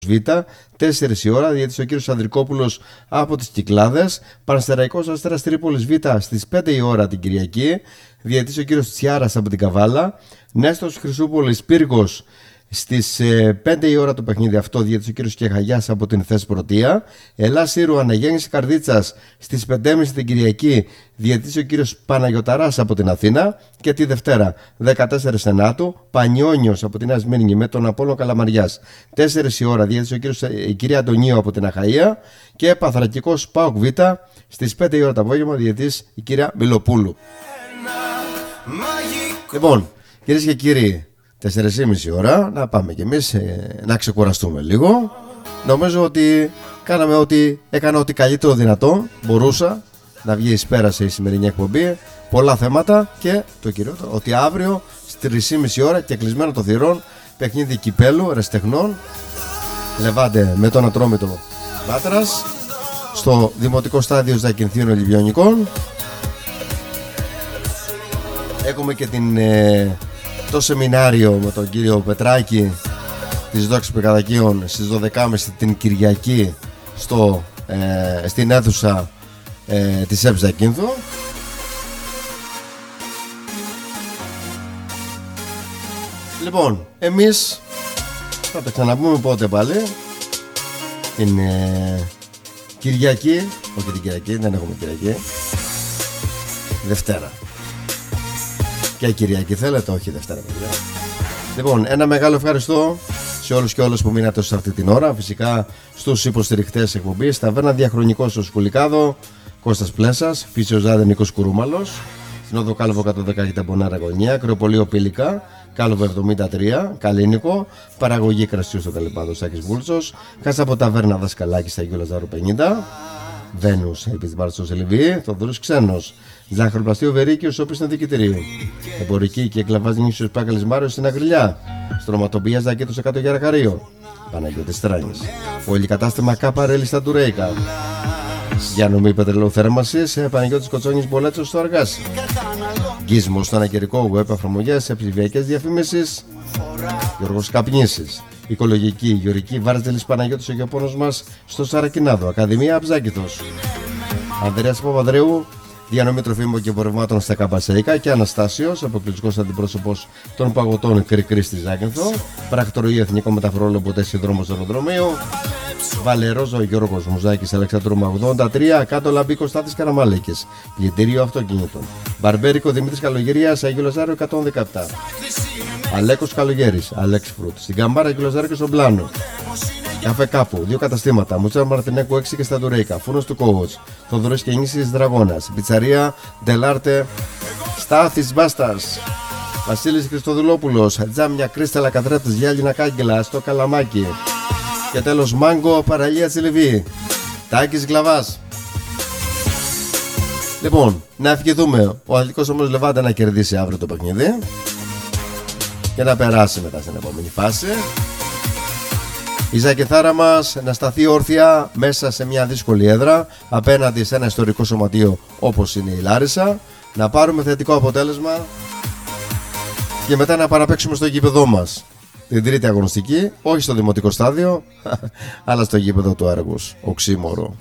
Β, 4 η ώρα, διαιτητής ο κύριος Ανδρικόπουλος από τις Κυκλάδες. Πανσεραϊκός Αστέρας Τρίπολης Β στις 5 η ώρα την Κυριακή, διαιτητής ο κύριος Τσιάρας από την Καβάλα. Νέστος Χρυσούπολης Πύργος στις 5 η ώρα το παιχνίδι αυτό, διαιτητής ο κύριος Κεχαγιάς από την Θεσπρωτεία. Ελλάς Ήρου Αναγέννηση Καρδίτσας στις 5.30 την Κυριακή, διαιτητής ο κύριος Παναγιωταράς από την Αθήνα. Και τη Δευτέρα 14 Σενάτου, Πανιόνιος από την Νέα Σμύρνη με τον Απόλλωνα Καλαμαριάς 4 η ώρα, διαιτητής η κυρία Αντωνίου από την Αχαΐα. Και Παθρακικός ΠΑΟΚ Β στις 5 η ώρα το απόγευμα, διαιτητής η κυρία Μιλοπούλου. Λοιπόν, κυρίες και κύριοι, 4.30 ώρα να πάμε κι εμείς να ξεκουραστούμε λίγο. Νομίζω ότι έκανα ό,τι καλύτερο δυνατό μπορούσα να βγει εις πέρασε η σημερινή εκπομπή. Πολλά θέματα και το κυριότερο ότι αύριο στις 3.30 ώρα και κλεισμένο το θυρών παιχνίδι κυπέλου ερασιτεχνών Λεβάντε με τον Ατρόμητο Βάτρας στο Δημοτικό Στάδιο Ζακυνθίων Λιβιονικών. Έχουμε και το σεμινάριο με τον κύριο Πετράκη της Δόξης Πεκαδακίων στις 12.30 την Κυριακή στην αίθουσα της ΕΠ Ζακύνθου. Λοιπόν, εμείς θα τα ξαναπούμε πότε πάλι την Κυριακή. Όχι την Κυριακή, δεν έχουμε Κυριακή, Δευτέρα. Και Κυριακή θέλετε, όχι Δευτέρα παιδιά. Λοιπόν, ένα μεγάλο ευχαριστώ σε όλους και όλες που μείνατε σε αυτή την ώρα. Φυσικά στους υποστηριχτές εκπομπής, Ταβέρνα Διαχρονικός στο Σκουλικάδο, Κώστας Πλέσας, Φυσιοζάδε Νίκος Κουρούμαλος, Συνόδο Κάλβο 110 Γηταμπονάρα Γωνία, Κρεοπολείο Πήλικα, Κάλβο 73, Καλίνικο, Παραγωγή Κρασιού στο Καλυπάδο Σάκης Βούλτσος, Κάσα από Ταβέρνα Δασκαλάκη στα Αγίου Λαζάρου 50, Βένους επί της Μπάρτσος Ελβί, Θοδωρούς Ξένος, Ζάχαροπλαστείο Βερίκιο Όπιστον Δικητηρίου, Εμπορική και Εκλαβάζ Νήσιος Πάκαλης Μάριος στην Αγριλιά, Στρωματοπία Ζακέτος 100 Γερακαρίο, Παναγιώτης Τράνης, Πολυκατάστημα Κάπαρέλη στα Τουρέικα, Γιάννομη Πετρελαίου Θέρμανσης, Παναγιώτης Κοτσόνης Μπολέτσος στο Αργάσι, Γκίσμος στο ανακαιρικό web εφαρμογές, ψηφιακές διαφήμισεις, Γιώργος Καπνίσης, Οικολογική Γεωρική Βάρτζελης Παναγιώτης ο γεωπόνος μας στο Σαρακινάδο, Ακαδημία Αψάκηθος, Ανδρέας Παπαδρέου, διανομή τροφίμων και εμπορευμάτων στα Καμπασέικα και Αναστάσιος, αποκλειστικός αντιπρόσωπος των παγωτών Κρικρή στη Ζάκυνθο, Πρακτορείο Εθνικό Μεταφορών Λομποτέσι Δρόμος Αεροδρομίου, Βαλερόζο Γιώργος Μουζάκης Αλεξανδρούμα 83, κάτω Λαμπή Κωνστάτης Καραμάλικης, Πλυντήριο Αυτοκίνητων, Μπαρμπέρικο Δημήτρης Καλογερίας, Αγίου Λαζάριο 117, Αλέκος Καλογέρης, Αλέξ Φρουτ, στην Καμπάρα Αγίου Λαζάριο και στον Πλάνο. Καφέ Κάπου, 2 καταστήματα, Μουτσέρα Μαρτινέκου 6 και στα Ντουρέικα, Φούρνος του Κόβοτς, Θοδωρής Κενήσης Δραγώνας, Πιτσαρία Ντελάρτε, Στάθης Μπάστας, Βασίλης Χριστοδουλόπουλος, Τζάμια Κρίσταλα Καθρέπτης Γυάλινα Κάγκελα στο Καλαμάκι. Και τέλος Μάγκο Παραλία Τσιλιβή, Τάκης Γλαβάς. Λοιπόν, να ευχηθούμε ο Αθλητικός Όμος Λεβάντε να κερδίσει αύριο το παιχνίδι και να περάσει μετά στην επόμενη φάση. Η Ζακεθάρα μας να σταθεί όρθια μέσα σε μια δύσκολη έδρα απέναντι σε ένα ιστορικό σωματείο όπως είναι η Λάρισα, να πάρουμε θετικό αποτέλεσμα και μετά να παραπαίξουμε στο γήπεδό μας την τρίτη αγωνιστική, όχι στο δημοτικό στάδιο αλλά στο γήπεδο του Άργους, οξύμορο.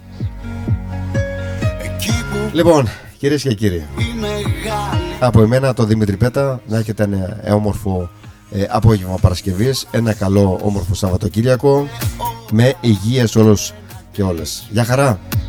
Λοιπόν, κυρίες και κύριοι, από εμένα το Δημήτρη Πέτα, να έχετε ένα όμορφο απόγευμα Παρασκευής, ένα καλό όμορφο Σαββατοκύριακο με υγεία σε όλους και όλες. Γεια χαρά!